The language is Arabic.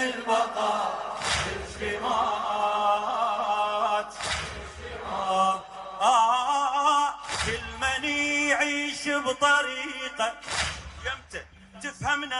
البقاء بالشمات. كل من يعيش بطريقه يمتى تفهمنا